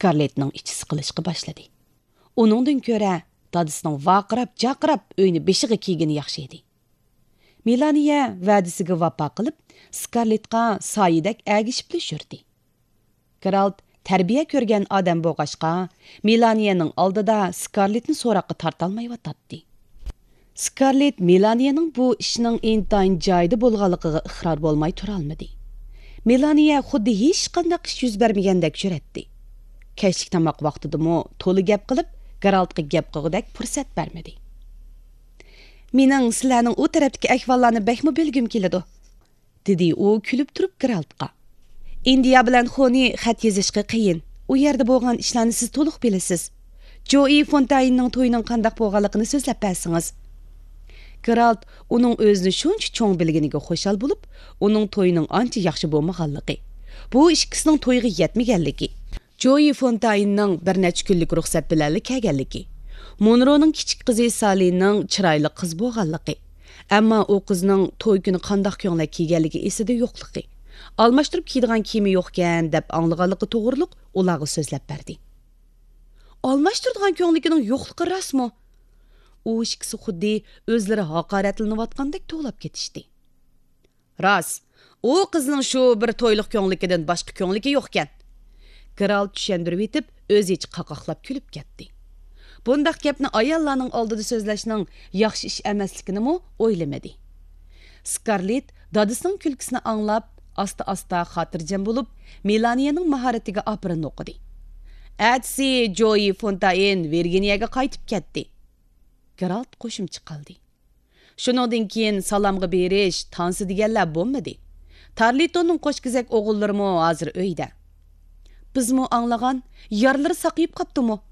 Scarlett'ning ichi siqilishga boshladi. Uningdan ko'ra dadisining vaqirab-jaqirab uyni beshiga kiygini yaxshi edi. Melaniya va'dasiga vafo qilib, Scarlett'ga soyidak agishib yurdi. Geralt tarbiya ko'rgan odam bo'lg'achqa, Melaniyaning oldida Scarlett'ni so'roqqa tortolmayotdi. Scarlett Melaniyaning bu ishning intayin joyida bo'lganligiga iqror bo'lmay tura olmadi. Melaniya xuddi hech qanday ish yuz bermagandek yuradi. Kechlik tamoq vaqtidami to'li gap qilib, Geraltga gap qilgudek fursat bermadi. Mening sizlarning u tarafdagi ahvollarni bekmi bilgim keladi, dedi u kulib turib Geraltga. Indiya bilan Xoni xat yozishga qiyin. U yerda bo'lgan ishlarni siz to'liq bilasiz. Joey Fontainening to'yining qanday bo'lganligini so'zlab bersangiz. Geralt uning o'zini shuncha cho'ng bilganiga xo'shal bo'lib, uning to'yining ancha yaxshi bo'lmaganligi, bu ikkisining to'yiga yetmaganligi, Joey Fontainening bir necha kunlik ruxsat bilan kelganligi, Monroening kichik qizi Salining chiroyli qiz bo'lganligi, ammo u qizning to'y kuni qanday ko'ngil kelganligi esida yo'qligi, almashtirib kiydigan kiyimi yo'qkan deb anglaganligi to'g'riliq ularga so'zlab berdi. Almashtirdigan ko'ngligining yo'qligi rasmi? U ikkisi xuddi o'zlari haqoratlanayotgandek to'lab ketishdi. Ras, u qizning shu bir to'yliq ko'ngligidan boshqa ko'ngligi yo'qkan. Geralt tushuntirib etib, o'zicha qaqoqlab kulib ketdi. Bundaq gapni ayollarning oldida so'zlashning yaxshi ish emasligini o'ylamadi. Scarlett dadisining kulkisini anglab, asta-asta xotirjam bo'lib, Melaniyaning mahoratiga aprin o'qidi. Atsi Joey Fontaine Virginiyaga qaytib ketdi. Geralt qo'shimcha qildi. Shuningdan keyin salomga berish, tansi deganlar bo'lmadi. Tarlitoning qo'shkizak o'g'illarimi hozir uyda. Bizmi anglagan, yarlari saqayib qopdimi?